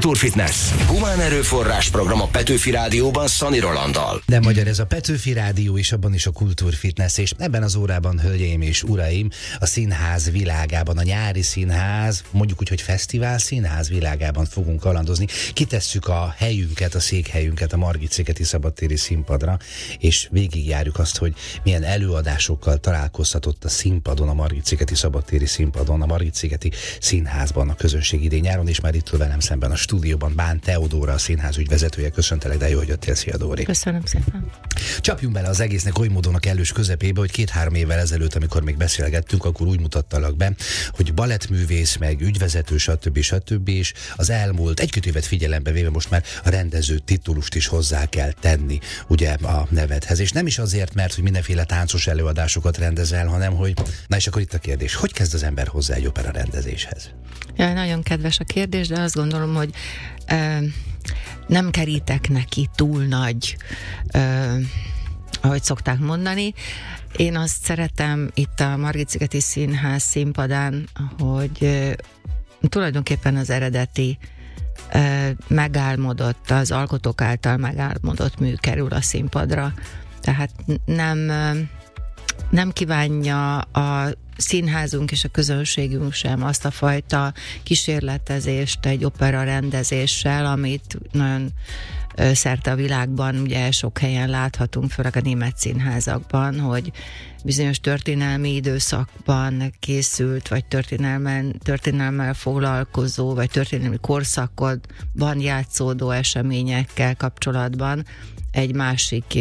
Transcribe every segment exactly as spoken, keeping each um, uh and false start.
Kultúrfitness. Humán erőforrás program a Petőfi Rádióban Szani Rolanddal. De magyar ez a Petőfi Rádió, és abban is a Kultúrfitness, és ebben az órában, hölgyeim és uraim, a színház világában, a nyári színház, mondjuk úgy, hogy fesztivál színház világában fogunk kalandozni. Kitesszük a helyünket, a székhelyünket a Margit-szigeti szabadtéri színpadra, és végigjárjuk azt, hogy milyen előadásokkal találkozhatott a színpadon, a Margit-szigeti szabadtéri színpadon, a Margit-szigeti színházban a közönség idén-nyáron, és már itt velem szemben a stúdióban Bán Teodóra, a színház ügyvezetője. Köszöntelek, de jó, hogy jöttél. Szia, Dóri. Köszönöm szépen. Csapjunk bele az egésznek oly módon a kellős közepébe, hogy két-három évvel ezelőtt, amikor még beszélgettünk, akkor úgy mutattalak be, hogy balettművész, meg ügyvezető, stb. stb. És az elmúlt egy-két évet figyelembe véve most már a rendező titulust is hozzá kell tenni, ugye, a nevedhez. És nem is azért, mert hogy mindenféle táncos előadásokat rendezel, hanem hogy, na és akkor itt a kérdés, hogy kezd az ember hozzá egy opera rendezéshez? Ja, nagyon kedves a kérdés, de azt gondolom, hogy ö, nem kerítek neki túl nagy, ö, ahogy szokták mondani. Én azt szeretem itt a Margit-szigeti Színház színpadán, hogy ö, tulajdonképpen az eredeti ö, megálmodott, az alkotók által megálmodott mű kerül a színpadra. Tehát nem, ö, nem kívánja a színházunk és a közönségünk sem azt a fajta kísérletezést egy opera rendezéssel, amit nagyon szerte a világban ugye sok helyen láthatunk, főleg a német színházakban, hogy bizonyos történelmi időszakban készült, vagy történelmen, történelmmel foglalkozó, vagy történelmi korszakban játszódó eseményekkel kapcsolatban egy másik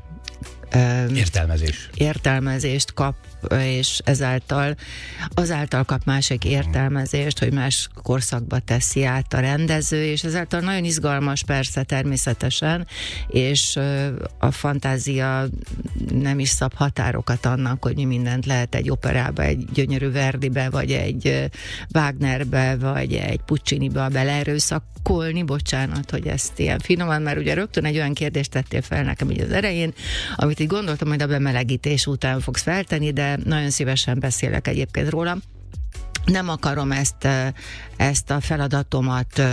Értelmezés. értelmezést kap, és ezáltal azáltal kap másik értelmezést, hogy más korszakba teszi át a rendező, és ezáltal nagyon izgalmas persze természetesen, és a fantázia nem is szab határokat annak, hogy mi mindent lehet egy operába, egy gyönyörű Verdibe, vagy egy Wagnerbe, vagy egy Pucciniba beleerőszakolni, bocsánat, hogy ezt ilyen finoman, mert ugye rögtön egy olyan kérdést tettél fel nekem így az elején, amit így gondoltam, hogy a bemelegítés után fogsz feltenni, de nagyon szívesen beszélek egyébként róla. Nem akarom ezt, ezt a feladatomat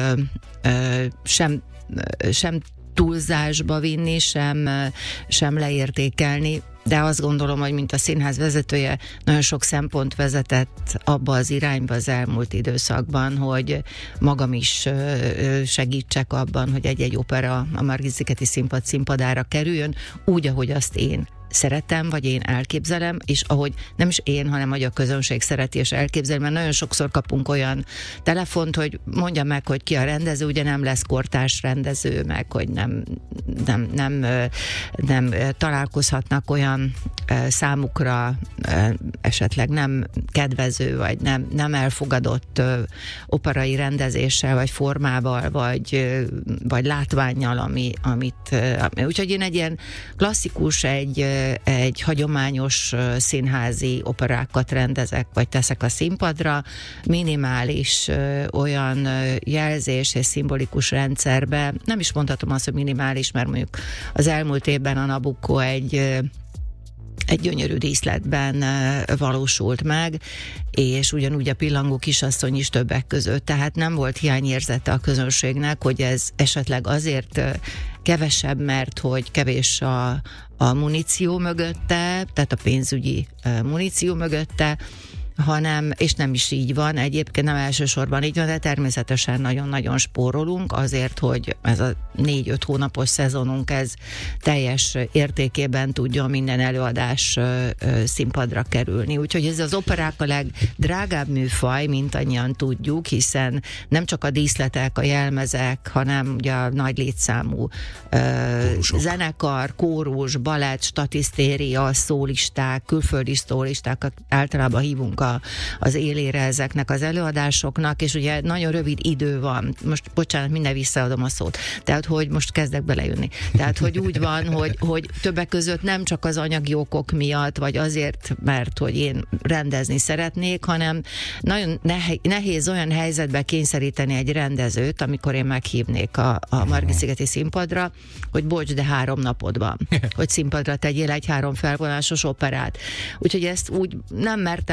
sem, sem túlzásba vinni, sem, sem leértékelni, de azt gondolom, hogy mint a színház vezetője nagyon sok szempont vezetett abba az irányba az elmúlt időszakban, hogy magam is segítsek abban, hogy egy-egy opera a Margit-szigeti Színpad színpadára kerüljön, úgy, ahogy azt én szeretem, vagy én elképzelem, és ahogy nem is én, hanem hogy a közönség szereti és elképzel, mert nagyon sokszor kapunk olyan telefont, hogy mondja meg, hogy ki a rendező, ugye nem lesz kortárs rendező, meg hogy nem, nem, nem, nem találkozhatnak olyan számukra esetleg nem kedvező, vagy nem, nem elfogadott operai rendezéssel, vagy formával, vagy, vagy látvánnyal, ami, amit, úgyhogy én egy ilyen klasszikus, egy egy hagyományos színházi operákat rendezek, vagy teszek a színpadra, minimális ö, olyan ö, jelzés és szimbolikus rendszerbe, nem is mondhatom azt, hogy minimális, mert mondjuk az elmúlt évben a Nabucco egy ö, egy gyönyörű díszletben valósult meg, és ugyanúgy a Pillangó kisasszony is többek között, tehát nem volt hiányérzete a közönségnek, hogy ez esetleg azért kevesebb, mert hogy kevés a, a muníció mögötte, tehát a pénzügyi muníció mögötte, hanem, és nem is így van, egyébként nem elsősorban így van, de természetesen nagyon-nagyon spórolunk azért, hogy ez a négy-öt hónapos szezonunk ez teljes értékében tudjon minden előadás ö, ö, színpadra kerülni. Úgyhogy ez az operák a legdrágább műfaj, mint annyian tudjuk, hiszen nem csak a díszletek, a jelmezek, hanem ugye a nagy létszámú ö, zenekar, kórus, balett, statisztéria, szólisták, külföldi szólisták, általában hívunk a az élére ezeknek az előadásoknak, és ugye nagyon rövid idő van. Most, bocsánat, minden visszaadom a szót. Tehát, hogy most kezdek belejönni. Tehát, hogy úgy van, hogy, hogy többek között nem csak az anyagi okok miatt, vagy azért, mert hogy én rendezni szeretnék, hanem nagyon nehéz olyan helyzetbe kényszeríteni egy rendezőt, amikor én meghívnék a, a Margit-szigeti színpadra, hogy bocs, de három napod van, hogy színpadra tegyél egy három felvonásos operát. Úgyhogy ezt úgy nem mertem megtenni,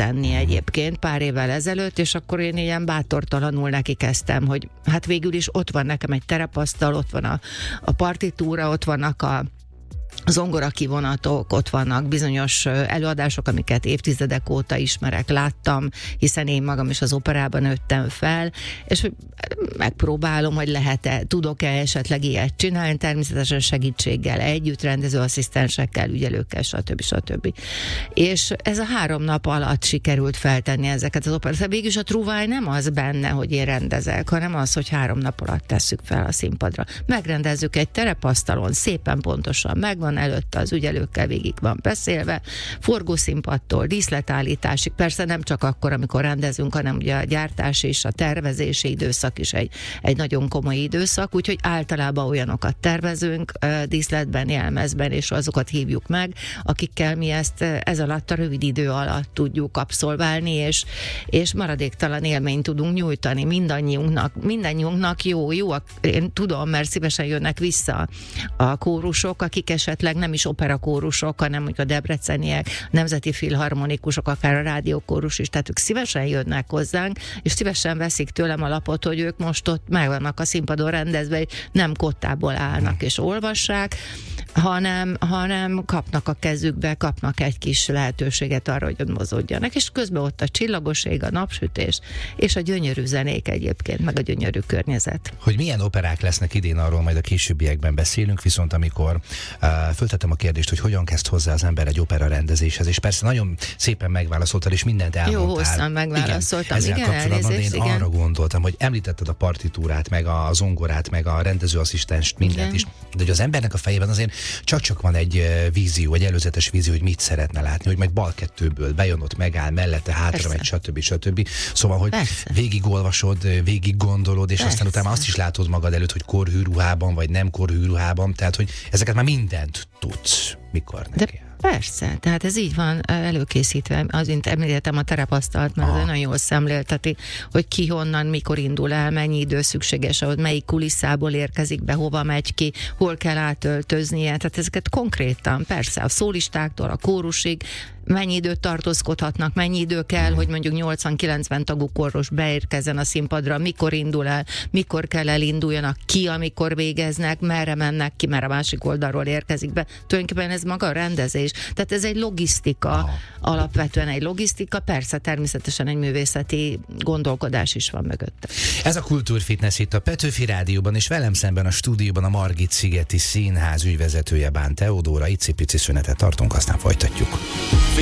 tenni egyébként pár évvel ezelőtt, és akkor én ilyen bátortalanul neki kezdtem, hogy hát végül is ott van nekem egy terepasztal, ott van a, a partitúra, ott vannak a zongora kivonatok, ott vannak bizonyos előadások, amiket évtizedek óta ismerek, láttam, hiszen én magam is az operában nőttem fel, és hogy megpróbálom, hogy lehet-e, tudok-e esetleg ilyet csinálni, természetesen segítséggel, együtt rendezőasszisztensekkel, ügyelőkkel, stb. stb. És ez a három nap alatt sikerült feltenni ezeket az operát. Végülis a trúváj nem az benne, hogy én rendezek, hanem az, hogy három nap alatt tesszük fel a színpadra. Megrendezzük egy terepasztalon, szépen pontosan megvan, előtte az ügyelőkkel végig van beszélve, forgószínpadtól díszletállításig, persze nem csak akkor, amikor rendezünk, hanem ugye a gyártási és a tervezési időszak is egy, egy nagyon komoly időszak, úgyhogy általában olyanokat tervezünk díszletben, jelmezben, és azokat hívjuk meg, akikkel mi ezt ez alatt a rövid idő alatt tudjuk abszolválni, és, és maradéktalan élményt tudunk nyújtani mindannyiunknak. Mindannyiunknak jó, jó, én tudom, mert szívesen jönnek vissza a kórusok, akik esetleg nem is operakórusok, hanem mondjuk a debreceniek, a nemzeti filharmonikusok, akár a rádiókórus is, tehát ők szívesen jönnek hozzánk, és szívesen veszik tőlem a lapot, hogy ők most ott meg vannak a színpadon rendezve, hogy nem kottából állnak és olvassák, hanem, hanem kapnak a kezükbe, kapnak egy kis lehetőséget arra, hogy ott mozogjanak, és közben ott a csillagos ég, a napsütés, és a gyönyörű zenék egyébként, meg a gyönyörű környezet. Hogy milyen operák lesznek idén, arról majd a későbbiekben beszélünk, viszont amikor uh, föltettem a kérdést, hogy hogyan kezd hozzá az ember egy opera rendezéshez, és persze nagyon szépen megválaszoltál, és mindent elmondtál. Jó, hosszan megválaszoltam. Igen, ezzel igen, kapcsolatban elnézést, én igen. arra gondoltam, hogy említetted a partitúrát, meg a zongorát, meg a rendezőasszisztenst, mindent igen. is, de hogy az embernek a fejében azért csak-csak van egy uh, vízió, egy előzetes vízió, hogy mit szeretne látni, hogy majd bal kettőből bejön, ott megáll, mellette hátra megy, stb. stb. Szóval, hogy persze. végigolvasod, végig gondolod, és persze. aztán utána azt is látod magad előtt, hogy korhűruhában, vagy nem korhűruhában, tehát, hogy ezeket már mindent tudsz, mikor neki. De persze, tehát ez így van előkészítve, azint említettem a terepasztalt, mert az nagyon jól szemlélteti, hogy ki honnan, mikor indul el, mennyi idő szükséges, ahogy melyik kulisszából érkezik be, hova megy ki, hol kell átöltöznie, tehát ezeket konkrétan, persze, a szólistáktól a kórusig, mennyi időt tartózkodhatnak, mennyi idő kell, hogy mondjuk nyolcvan-kilencven tagú kórus beérkezzen a színpadra, mikor indul el, mikor kell elinduljanak, ki, amikor végeznek, merre mennek ki, mert a másik oldalról érkezik be. Tulajdonképpen ez maga a rendezés. Tehát ez egy logisztika, Aha. alapvetően egy logisztika, persze természetesen egy művészeti gondolkodás is van mögötte. Ez a Kultúrfitness itt a Petőfi Rádióban, és velem szemben a stúdióban a Margit-szigeti Színház ügyvezetője, Bán Teodóra. Icipici szünetet tartunk, aztán folytatjuk.